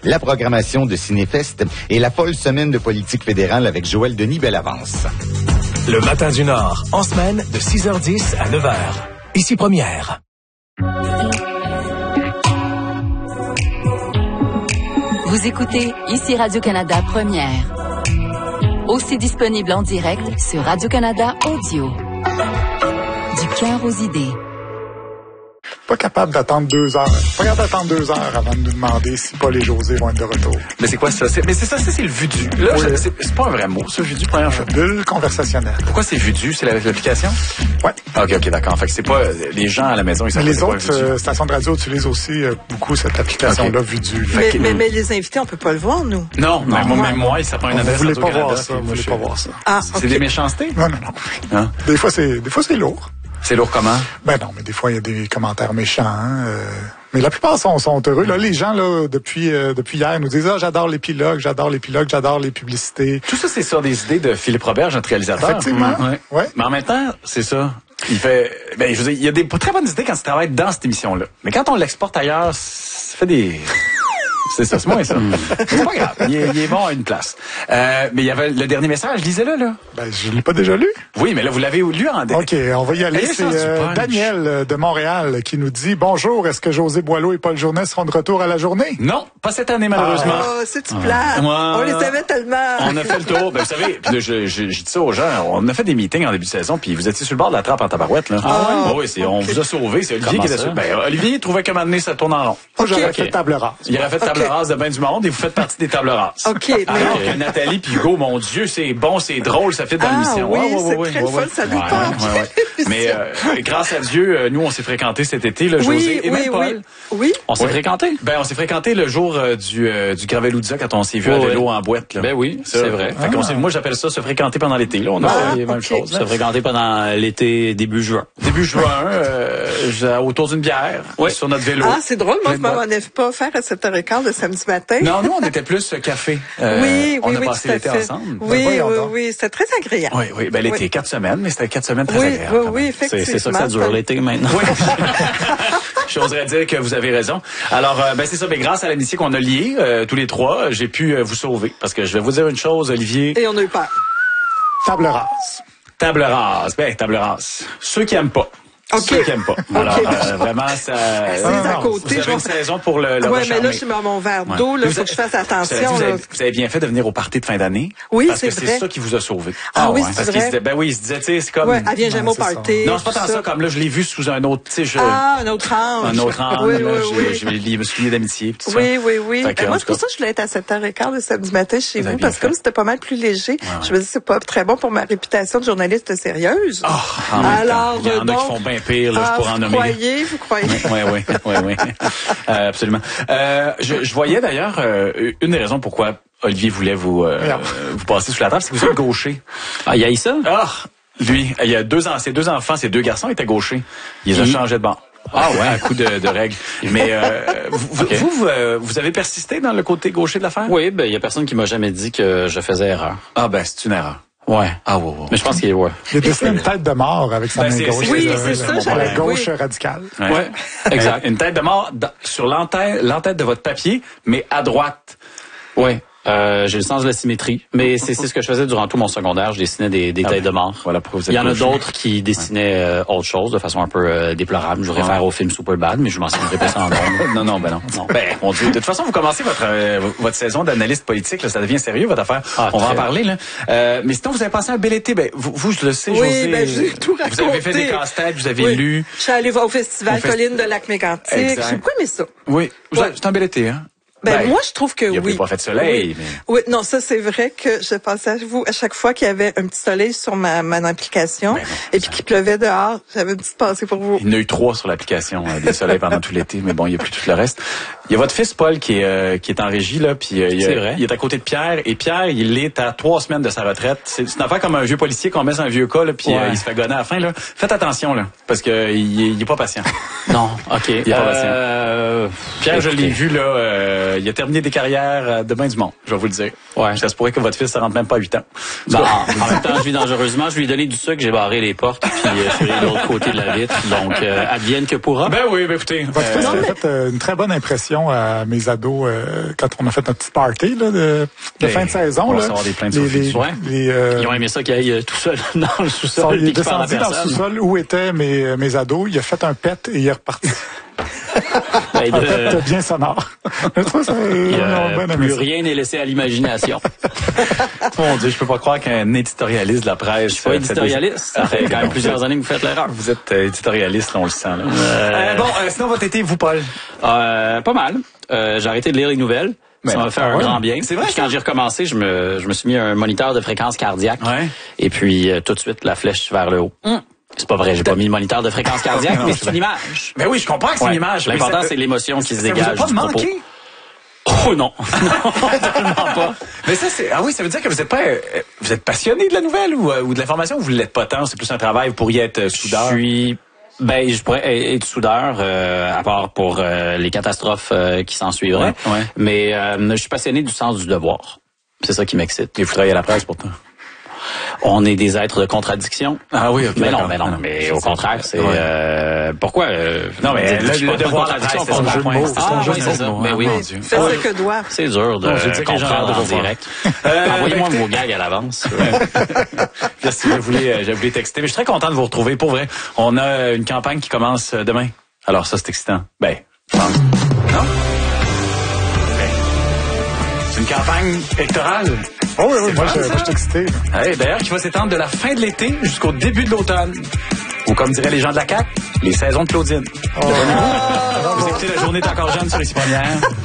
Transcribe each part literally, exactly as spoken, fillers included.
la programmation de Cinéfest et la folle semaine de politique fédérale avec Joël Denis Bellavance. Le matin du Nord, en semaine de six heures dix à neuf heures. Ici Première. Vous écoutez Ici Radio-Canada Première. Aussi disponible en direct sur Radio-Canada Audio. Du cœur aux idées. Pas capable d'attendre deux heures. Pas capable d'attendre deux heures avant de nous demander si Paul et José vont être de retour. Mais c'est quoi ça? C'est, mais c'est ça, c'est, c'est le vudu. Là, oui. je, c'est, c'est pas un vrai mot, ça, vudu, première chose. Bulle conversationnelle. Pourquoi c'est vudu? C'est avec l'application? Ouais. OK, OK, d'accord. Fait que c'est pas, les gens à la maison, ils savent mais pas. Les autres euh, stations de radio utilisent aussi euh, beaucoup cette application-là, okay. Vudu. Mais, que, mais, mais les invités, on peut pas le voir, nous. Non, non, moi, même moi, ça prend une adresse. Vous voulez pas voir ça, vous voulez pas voir ça. Ah, c'est des méchancetés? Non, non, non. Hein? Des fois, c'est, des fois, c'est lourd. C'est lourd comment? Ben non, mais des fois, il y a des commentaires méchants. Hein, euh, mais la plupart sont, sont heureux. Là, les gens, là, depuis, euh, depuis hier, nous disent « Ah, j'adore l'épilogue, j'adore l'épilogue, j'adore les publicités. » Tout ça, c'est sur des idées de Philippe Roberge, notre réalisateur. Effectivement. Mmh, ouais. Ouais. Mais en même temps, c'est ça. Il fait, ben, je veux dire, il y a des très bonnes idées quand tu travailles dans cette émission-là. Mais quand on l'exporte ailleurs, ça fait des... C'est ça, c'est moins ça. C'est pas grave. Il est, il est bon à une place. Euh, mais il y avait le dernier message, lisez-le, là. Ben, je l'ai pas déjà lu. Oui, mais là, vous l'avez lu en dé. OK, on va y aller. C'est euh, Daniel de Montréal qui nous dit « Bonjour, est-ce que José Boileau et Paul Journet seront de retour à la journée? » Non, pas cette année, malheureusement. Oh, c'est-tu plate? Ouais. On les aimait tellement. On a fait le tour. Ben, vous savez, puis là, je, je, je dis ça aux gens, on a fait des meetings en début de saison, puis vous étiez sur le bord de la trappe en tabarouette, là. Ah, ouais? Ben, oui, c'est, on okay. vous a sauvé. C'est Olivier Comment qui était sûr. Ben, Olivier trouvait qu'à un moment donné, ça tourne en rond. Moi, j'aurais okay. fait table rase. Il aurait fait table okay. rase de ben du monde et vous faites partie des tables rases. OK. Mais alors okay. que Nathalie puis Hugo, mon Dieu, c'est bon, c'est drôle, ça fait dans ah, l'émission. Oui, ouais, c'est ouais, très ouais, fun, ouais. ça dépend. Ouais, ouais, ouais. Mais euh, grâce à Dieu, euh, nous, on s'est fréquentés cet été, là, oui, José et oui, même Paul. Oui, oui. On s'est oui. fréquentés? Ben, on s'est fréquentés le jour euh, du, euh, du Graveloudza quand on s'est vu oh, à vélo ouais. en boîte. Là. Ben oui, ça, c'est vrai. Fait qu'on s'est, moi, j'appelle ça se fréquenter pendant l'été. Là, on a ah, fait les okay. mêmes choses. Se fréquenter pendant l'été, début juin. Début juin, euh, autour d'une bière, oui. sur notre vélo. Ah, c'est drôle, moi, je m'en avais pas faire à sept heures quinze le samedi matin. Non, nous, on était plus café. Euh, oui, on oui, a oui, passé tout à l'été fait. ensemble. Oui, oui, oui, oui, c'était très agréable. Oui, oui, ben l'été, oui. quatre semaines, mais c'était quatre semaines très oui, agréables. Oui, oui, effectivement. C'est, c'est ça que ça dure l'été maintenant. Oui. J'oserais dire que vous avez raison. Alors, euh, ben c'est ça, mais grâce à l'amitié qu'on a liée, euh, tous les trois, j'ai pu euh, vous sauver. Parce que je vais vous dire une chose, Olivier. Et on a eu peur. Table rase. Table rase. Ben, table rase. Ceux qui aiment pas. Okay. Ceux qui n'aiment pas. Alors, okay. euh, vraiment, ça... C'est à côté. Vous avez une saison pour le, le ouais, recharmer. mais là, je suis dans mon verre d'eau, là, il faut que je fasse attention. Vous, vous, avez, vous avez bien fait de venir au party de fin d'année. Oui, parce c'est que vrai. c'est ça qui vous a sauvé. Ah, ah oui, ouais. c'est parce vrai. qu'il se disait, ben oui, il se disait, tu sais, c'est comme... Ouais, elle vient jamais non, au party. Non, c'est pas tant ça. ça, comme là, je l'ai vu sous un autre, tu sais, je... Ah, un autre ange. Un autre ange. Oui, là, oui, j'ai, oui. j'ai, je me suis lié d'amitié, tout ça. Oui, oui, oui. Que, ben, moi, c'est pour ça que je voulais être à sept heures quinze le samedi matin chez vous, parce que comme c'était pas mal plus léger, ouais, ouais. je me dis, c'est pas très bon pour ma réputation de journaliste sérieuse. Oh, alors, il y en a donc, qui font bien pire, là, ah, je pourrais en nommer. Croyez, vous croyez? Oui, oui, oui, oui. Euh, absolument. Euh, je, je voyais d'ailleurs euh, une des raisons pourquoi Olivier voulait vous euh, vous passer sous la table, c'est que vous êtes gaucher. Ah, il y a eu ça? Ah, lui, il y a deux ans, ses deux enfants, ses deux garçons étaient gauchers. Il les a changés de banc. Ah ouais, à coup de, de règles. Mais euh, vous, okay. vous, vous, euh, vous avez persisté dans le côté gaucher de l'affaire? Oui, ben il y a personne qui m'a jamais dit que je faisais erreur. Ah ben c'est une erreur. Ouais. Ah ouais, ouais. Mais je pense qu'il est ouais. Il a dessiné une tête de mort avec sa ben, main c'est, gauche. Oui, c'est, c'est ça, j'avais la gauche oui. radicale. Ouais. ouais. Exact. Une tête de mort sur l'entête, l'entête de votre papier, mais à droite. Ouais. Euh, j'ai le sens de la symétrie, mais c'est, c'est ce que je faisais durant tout mon secondaire. Je dessinais des, des ah têtes ben, de mort. Voilà, pour vous Il y en a d'autres qui dessinaient euh, autre chose de façon un peu euh, déplorable. Je réfère ah. au film Superbad, mais je m'en souviendrai pas ça en nombre. Non, non, ben non. non. Ben, mon Dieu. De toute façon, vous commencez votre euh, votre saison d'analyste politique. Là, ça devient sérieux votre affaire. Ah, On va en parler là. Euh, mais sinon, vous avez passé un bel été. Ben, vous, vous je le sais, oui, José. Ben, j'ai tout raconté. Vous avez fait des casse-têtes, vous avez oui. lu. Je suis allée voir au festival au Colline fest... de Lac-Mégantic. Exact. J'ai beaucoup aimé ça. Oui. Ouais. C'est un bel été, hein. Ben, ben, moi, je trouve que il y a oui. Il n'y a pas fait de soleil. Oui. Mais... oui, non, ça, c'est vrai que je pensais à vous à chaque fois qu'il y avait un petit soleil sur ma, ma application ben non, et puis qu'il pleuvait dehors. J'avais une petite pensée pour vous. Il y en a eu trois sur l'application, euh, des soleils pendant tout l'été, mais bon, il n'y a plus tout le reste. Il y a votre fils, Paul, qui est, euh, qui est en régie, là, puis euh, il, c'est vrai. il est à côté de Pierre, et Pierre, il est à trois semaines de sa retraite. C'est, c'est une affaire comme un vieux policier qu'on met sur un vieux cas, là, puis ouais. euh, il se fait gonner à la fin, là. Faites attention, là, parce que il, il est pas patient. Non, OK. Il est pas euh... patient. Pierre, écoutez. Je l'ai vu, là, euh, il a terminé des carrières de bain du monde, je vais vous le dire. Ouais. Ça se pourrait que votre fils ne rentre même pas à huit ans. Ben, en, en même temps, je vis dangereusement. Je lui ai donné du sucre, j'ai barré les portes, puis euh, je suis de l'autre côté de la vitre. Donc, euh, advienne que pourra. Ben oui, ben écoutez. Votre fils a fait euh, une très bonne impression question à mes ados euh, quand on a fait notre petit party là, de, de fin de saison. On va là, recevoir des plaintes les, sur les, Ouais. les, euh, Ils ont aimé ça qu'il aille euh, tout seul dans le sont- sous-sol il est et qu'il parle à descendu dans le personne. sous-sol où étaient mes, mes ados. Il a fait un pet et il est reparti. Ben, Un de- pet bien sonore. Je trouve ça, il y on a a bien aimé plus ça. rien n'est laissé à l'imagination. Mon Dieu, je peux pas croire qu'un éditorialiste de la presse... Je suis pas euh, éditorialiste. Ça fait quand même plusieurs années que vous faites l'erreur. Vous êtes euh, éditorialiste, là, on le sent. Là. Euh, Euh, bon, euh, sinon, votre été, vous, Paul? Euh, pas mal. Euh, j'ai arrêté de lire les nouvelles. Mais ça m'a non, fait ah un ouais? grand bien. C'est vrai, Puis ça? quand j'ai recommencé, je me, je me suis mis un moniteur de fréquence cardiaque. Ouais. Et puis, euh, tout de suite, la flèche vers le haut. C'est pas vrai, j'ai pas mis le moniteur de fréquence cardiaque, Non, mais c'est c'est une image. Mais oui, je comprends que c'est Ouais. une image. mais L'important, ça- c'est l'émotion qui se ça vous a dégage pas du propos. manqué? Oh non, non, tellement pas. Mais ça, c'est, ah oui, ça veut dire que vous êtes pas, euh, vous êtes passionné de la nouvelle ou, euh, ou de l'information ou vous l'êtes pas tant? C'est plus un travail, vous pourriez être euh, soudeur. Je suis, ben, je pourrais être soudeur, euh, à part pour euh, les catastrophes euh, qui s'en suivraient. Ouais, ouais. Mais euh, je suis passionné du sens du devoir. C'est ça qui m'excite. Et vous travaillez à la presse pourtant. On est des êtres de contradiction. Ah oui, ok. Mais non, d'accord. mais non, Ah non, mais je au sais. contraire, c'est Ouais. euh, pourquoi euh, Non, mais dites- le- dites le pas de devoir contradiction, de la presse, c'est c'est un un bon jeu de point. mots, Ah, c'est un jeu oui, de c'est ça. mots, Mais hein, oui, mon Dieu. Fais ce que doit. c'est dur de Non, je veux dire que les gens comprendre regardent en vos voir. direct. Euh, Envoyez-moi écoutez- vos gags à l'avance. Là, si je voulais, euh, je voulais texter. Mais je suis très content de vous retrouver. Pour vrai, on a une campagne qui commence euh, demain. Alors ça, c'est excitant. Ben, je pense. Non? Ben, c'est une campagne électorale. Oh oui, oui, C'est moi, fun, je, ça? moi, je suis excité. Hey, d'ailleurs, qui va s'étendre de la fin de l'été jusqu'au début de l'automne. Ou comme diraient les gens de la C A Q, les saisons de Claudine. Vous écoutez La Journée est encore jeune sur les Premières.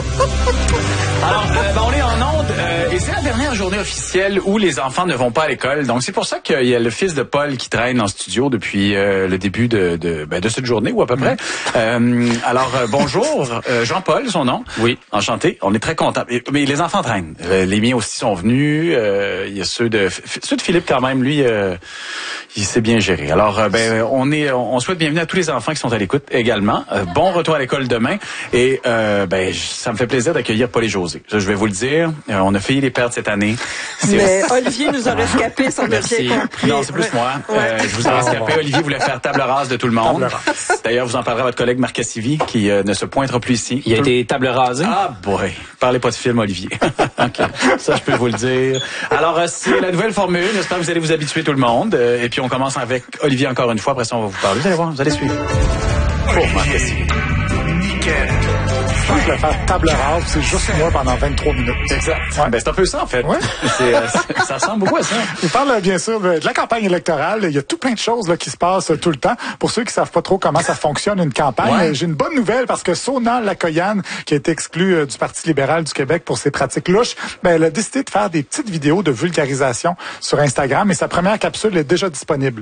Alors, euh, ben, on est en onde euh, et c'est la dernière journée officielle où les enfants ne vont pas à l'école. Donc, c'est pour ça qu'il y a le fils de Paul qui traîne en studio depuis euh, le début de, de, ben, de cette journée ou à peu près. Euh, alors, euh, bonjour, euh, Jean-Paul, son nom. Oui. Enchanté. On est très contents. Mais, mais les enfants traînent. Euh, les miens aussi sont venus. Euh, Il y a ceux de ceux de Philippe quand même. Lui, euh, il s'est bien géré. Alors, euh, ben, on est, on souhaite bienvenue à tous les enfants qui sont à l'écoute également. Euh, bon retour à l'école demain. Et euh, ben, ça me fait plaisir d'accueillir Paul et José. Ça, je vais vous le dire. Euh, on a failli les perdre cette année. C'est- Mais Olivier nous a rescapé, si on a Merci. bien compris. Non, c'est plus Ouais. moi. Ouais. Euh, je vous ai rescapé. Olivier voulait faire table rase de tout le monde. Table D'ailleurs, vous en parlerez à votre collègue Marc Cassivi, qui euh, ne se pointera plus ici. Il a Tout- été table rasée. Ah boy, parlez pas de film, Olivier. OK. Ça, je peux vous le dire. Alors, euh, c'est la nouvelle formule. J'espère que vous allez vous habituer tout le monde. Euh, et puis, on commence avec Olivier encore une fois. Après ça, on va vous parler. Vous allez voir, vous allez suivre. Pour Marc Cassivi. Je vais faire table rase, c'est juste moi pendant vingt-trois minutes. Exact. Ouais. Ben, c'est un peu ça, en fait. Ouais. C'est, euh, c'est- ça ressemble beaucoup à ça. Il parle euh, bien sûr de, de la campagne électorale. Il y a tout plein de choses là, qui se passent euh, tout le temps. Pour ceux qui savent pas trop comment ça fonctionne une campagne, Ouais. euh, j'ai une bonne nouvelle parce que Sona Lacoyane, qui a été exclue euh, du Parti libéral du Québec pour ses pratiques louches, ben, elle a décidé de faire des petites vidéos de vulgarisation sur Instagram et sa première capsule est déjà disponible.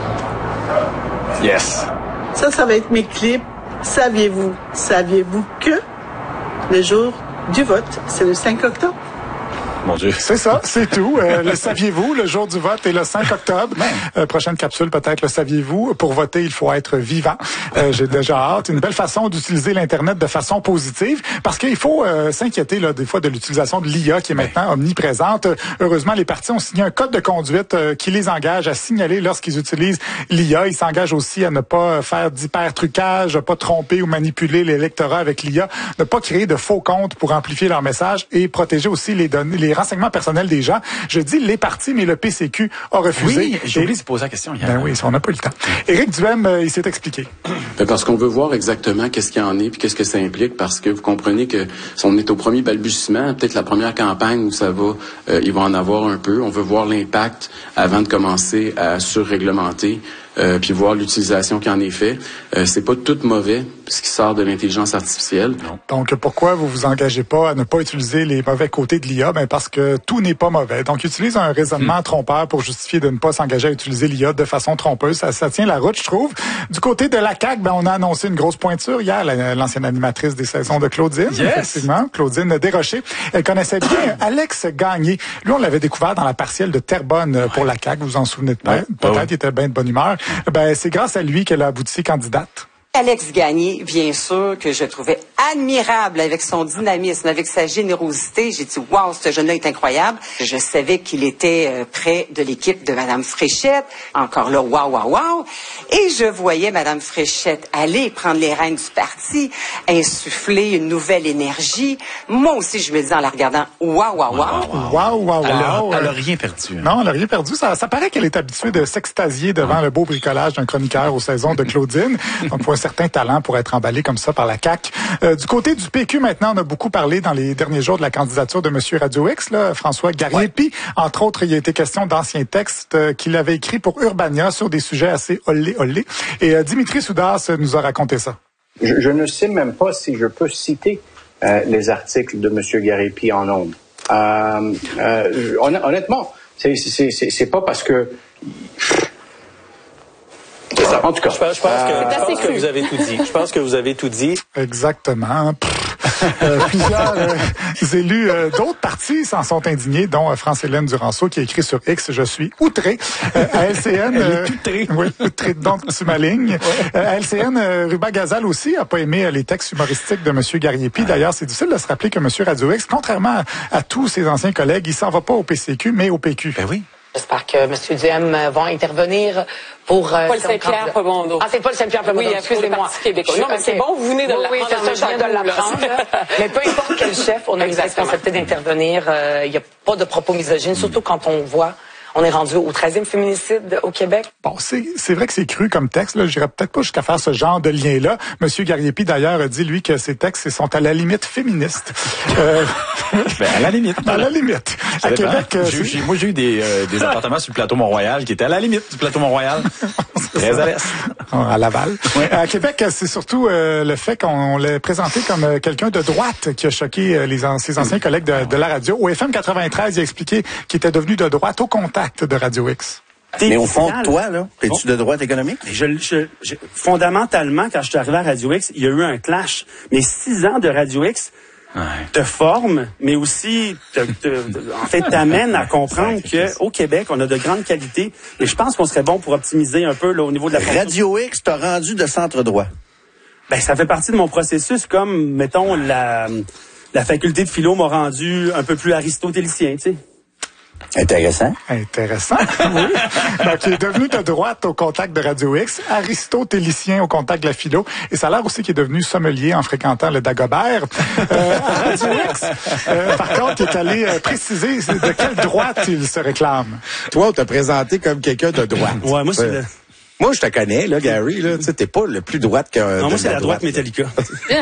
Yes. Ça, ça va être mes clips. Saviez-vous, saviez-vous que le jour du vote, c'est le cinq octobre? Mon Dieu. C'est ça, c'est tout. Euh, le saviez-vous, le jour du vote est le cinq octobre. Euh, prochaine capsule, peut-être le saviez-vous. Pour voter, il faut être vivant. Euh, j'ai déjà hâte. Une belle façon d'utiliser l'Internet de façon positive parce qu'il faut euh, s'inquiéter là, des fois de l'utilisation de l'I A qui est maintenant omniprésente. Euh, heureusement, les partis ont signé un code de conduite euh, qui les engage à signaler lorsqu'ils utilisent l'I A. Ils s'engagent aussi à ne pas faire d'hyper-trucage, à pas tromper ou manipuler l'électorat avec l'I A, ne pas créer de faux comptes pour amplifier leur message et protéger aussi les données, les renseignements personnels des gens. Je dis les partis, mais le P C Q a refusé. Oui, j'ai Et- oublié de poser la question hier. Ben oui, on n'a pas eu le temps. Éric Duhem, euh, il s'est expliqué. Ben, parce qu'on veut voir exactement qu'est-ce qu'il y en est puis qu'est-ce que ça implique, parce que vous comprenez que si on est au premier balbutiement, peut-être la première campagne où ça va, euh, il va en avoir un peu. On veut voir l'impact avant de commencer à surréglementer. Euh, puis voir l'utilisation qui en est fait. Euh, c'est pas tout mauvais ce qui sort de l'intelligence artificielle. Donc, pourquoi vous vous engagez pas à ne pas utiliser les mauvais côtés de l'I A? Ben, parce que tout n'est pas mauvais. Donc, utilise un raisonnement Hmm. trompeur pour justifier de ne pas s'engager à utiliser l'I A de façon trompeuse. Ça, ça tient la route, je trouve. Du côté de la C A Q, ben, on a annoncé une grosse pointure hier, la- l'ancienne animatrice des saisons de Claudine. Yes! Effectivement, Claudine Desrochers. Elle connaissait bien Alex Gagné. Lui, on l'avait découvert dans la partielle de Terrebonne euh, pour la C A Q. Vous vous en souvenez peut-être. Ouais. Peut-être Ouais, ouais. il était bien de bonne humeur. Ben, c'est grâce à lui qu'elle a abouti candidate. Alex Gagné, bien sûr, que je trouvais admirable avec son dynamisme, avec sa générosité. J'ai dit, wow, ce jeune-là est incroyable. Je savais qu'il était près de l'équipe de Madame Fréchette. Encore là, wow, wow, wow. Et je voyais Madame Fréchette aller prendre les rênes du parti, insuffler une nouvelle énergie. Moi aussi, je me disais en la regardant, wow, wow, wow. Wow, wow, wow. Elle a, wow. elle a rien perdu. Hein. Non, elle a rien perdu. Ça, ça paraît qu'elle est habituée de s'extasier devant ah. le beau bricolage d'un chroniqueur aux saisons de Claudine. Donc, faut un certain talent pour être emballé comme ça par la C A Q. Euh, du côté du P Q, maintenant, on a beaucoup parlé dans les derniers jours de la candidature de M. Radio X, là, François Gariepi. Ouais. Entre autres, il y a été question d'anciens textes euh, qu'il avait écrits pour Urbania sur des sujets assez olé olé. Et euh, Dimitri Soudas nous a raconté ça. Je, je ne sais même pas si je peux citer euh, les articles de M. Gariepi en ondes. Euh, euh, honnêtement, c'est, c'est, c'est, c'est pas parce que... C'est ça. En tout cas, je pense, je pense, que, euh, je pense que vous avez tout dit. Je pense que vous avez tout dit. Exactement. euh, plusieurs euh, élus euh, d'autres partis s'en sont indignés, dont euh, France-Hélène Duranceau qui a écrit sur X « Je suis outré euh, ». À L C N... Euh, outré. Oui, outré, donc tu m'alignes. Ouais. Euh, à L C N, euh, Ruba Gazal aussi a pas aimé euh, les textes humoristiques de M. Gariepi. D'ailleurs, c'est difficile de se rappeler que M. Radio X, contrairement à, à tous ses anciens collègues, il s'en va pas au P C Q, mais au P Q. Ben oui. J'espère que M. Duhem va intervenir pour... Euh, Paul Saint-Pierre Plamondon. Ah, c'est Paul Saint-Pierre Plamondon. Oui, excusez-moi. Non, mais c'est bon, vous venez de oui, l'apprendre. Oui, c'est ça, je viens de l'apprendre. Mais peu importe quel chef, on a la responsabilité d'intervenir. Il euh, n'y a pas de propos misogynes, surtout quand on voit... On est rendu au treizième féminicide au Québec. Bon, c'est, c'est vrai que c'est cru comme texte. Là. Je n'irais peut-être pas jusqu'à faire ce genre de lien-là. Monsieur Gariepi, d'ailleurs, a dit, lui, que ces textes sont à la limite féministes. Euh... ben, à la limite. À la limite. À Québec... Euh, j'ai, j'ai, moi, j'ai eu des, euh, des appartements sur le plateau Mont-Royal qui étaient à la limite du plateau Mont-Royal. Très à l'est. À Laval. Ouais. À Québec, c'est surtout euh, le fait qu'on l'ait présenté comme euh, quelqu'un de droite qui a choqué euh, les, ses anciens collègues de, de la radio. Au F M quatre-vingt-treize, il a expliqué qu'il était devenu de droite au contact de Radio X. Mais au fond, toi, là, es-tu de droite économique? Je, je, je, fondamentalement, quand je suis arrivé à Radio X, il y a eu un clash. Mais six ans de Radio X ouais. te forment, mais aussi, te, te, te, en fait, t'amènent à comprendre qu'au Québec, on a de grandes qualités. Et je pense qu'on serait bon pour optimiser un peu là, au niveau de la... Radio X t'a rendu de centre-droit. Ben, ça fait partie de mon processus, comme, mettons, la, la faculté de philo m'a rendu un peu plus aristotélicien, tu sais. Intéressant. Intéressant, oui. Donc, il est devenu de droite au contact de Radio X, aristotélicien au contact de la philo, et ça a l'air aussi qu'il est devenu sommelier en fréquentant le Dagobert. Euh, à Radio X, euh, par contre, il est allé euh, préciser de quelle droite il se réclame. Toi, on t'a présenté comme quelqu'un de droite. Ouais, moi, c'est euh, le... Moi, je te connais, là, Gary, là. Tu sais, t'es pas le plus droite qu'un. Non, moi, c'est la, la droite, droite Metallica. Tu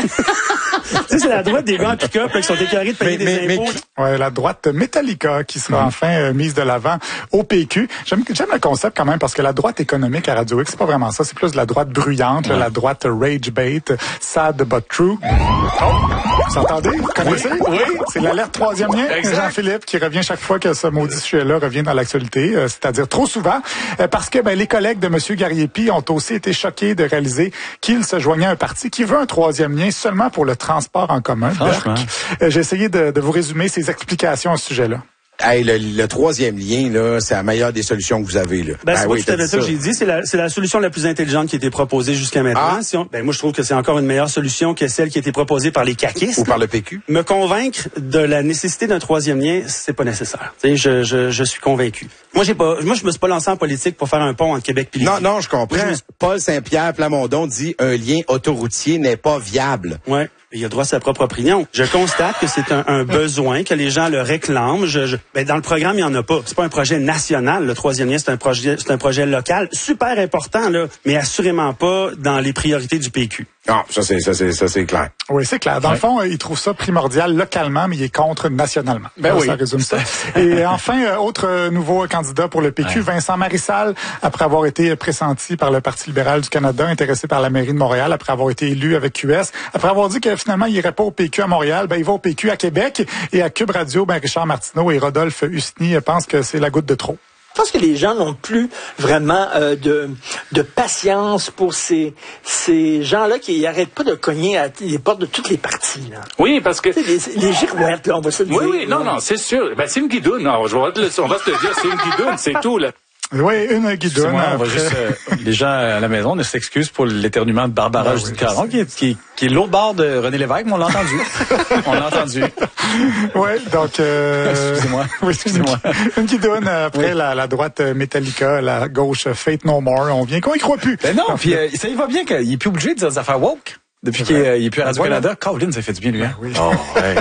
sais, c'est la droite des gars en pick-up, là, qui sont écœurés de payer mais, des mais, impôts. Mais, ouais, la droite Metallica, qui sera mmh. enfin euh, mise de l'avant au P Q. J'aime, j'aime le concept quand même, parce que la droite économique à Radio X, c'est pas vraiment ça. C'est plus de la droite bruyante, ouais. là, la droite rage bait, sad but true. Oh! Vous entendez? Vous connaissez? Oui. oui. C'est l'alerte troisième lien. Exact. Jean-Philippe, qui revient chaque fois que ce maudit sujet-là revient dans l'actualité, euh, c'est-à-dire trop souvent, euh, parce que ben, les collègues de M. Gariepi ont aussi été choqués de réaliser qu'il se joignait à un parti qui veut un troisième lien seulement pour le transport en commun. Euh, j'ai essayé de, de vous résumer ses explications à ce sujet-là. Hey, le, le troisième lien, là, c'est la meilleure des solutions que vous avez, là. Ben, c'est ah, oui, tout à fait ça que j'ai dit. C'est la, c'est la solution la plus intelligente qui a été proposée jusqu'à maintenant. Ah. Si on, ben, moi, je trouve que c'est encore une meilleure solution que celle qui a été proposée par les caquistes. Ou par le P Q. Me convaincre de la nécessité d'un troisième lien, c'est pas nécessaire. Tu sais, je, je, je suis convaincu. Moi, j'ai pas, moi, je me suis pas lancé en politique pour faire un pont entre Québec et Non, non, je comprends. Moi, je suis... Paul Saint-Pierre Plamondon dit un lien autoroutier n'est pas viable. Ouais. Il a droit à sa propre opinion. Je constate que c'est un, un besoin, que les gens le réclament. Je, je, ben dans le programme, il n'y en a pas. C'est pas un projet national. Le troisième lien, c'est un projet, c'est un projet local, super important, là, mais assurément pas dans les priorités du P Q. Non, ça c'est ça c'est ça c'est clair. Oui, c'est clair. Dans ouais. le fond, il trouve ça primordial localement, mais il est contre nationalement. Ben ça, oui. Ça résume ça. Et enfin, autre nouveau candidat pour le P Q, ouais. Vincent Marissal, après avoir été pressenti par le Parti libéral du Canada, intéressé par la mairie de Montréal, après avoir été élu avec Q S, après avoir dit que finalement il irait pas au P Q à Montréal, ben il va au P Q à Québec. Et à Cube Radio, ben Richard Martineau et Rodolphe Husny pensent que c'est la goutte de trop. Je pense que les gens n'ont plus vraiment euh, de de patience pour ces ces gens-là qui n'arrêtent pas de cogner à les portes de toutes les parties. Là. Oui, parce que... Les, les girouettes, là, on va se le oui, dire. Oui, oui, non, non, c'est sûr. Ben, c'est une guidoune. Non, je vais te le, on va se le dire, c'est une guidoune, c'est tout, là. Oui, une guidoune. On va après. juste, euh, les gens à la maison ne s'excusent pour l'éternuement de Barbara Ben Judith oui, Caron, qui est, qui, est, qui est l'autre bord de René Lévesque, mais on l'a entendu. On l'a entendu. Oui, donc... Euh... Excusez-moi. Oui, Excusez-moi. Une guidoune après Oui. la, la droite Metallica, la gauche Fate No More. On vient qu'on y croit plus. Ben non, puis euh, ça y va bien qu'il est plus obligé de dire des affaires woke. Depuis qu'il est, il est plus à Radio-Canada. Caroline, ça fait du bien, lui. Hein? Oui. Oh, ouais.